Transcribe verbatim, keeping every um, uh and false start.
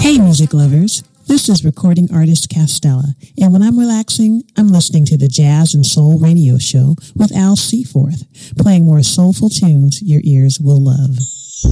Hey, music lovers. This is recording artist Castella, and when I'm relaxing, I'm listening to the Jazz and Soul Radio Show with Al Seaforth, playing more soulful tunes your ears will love.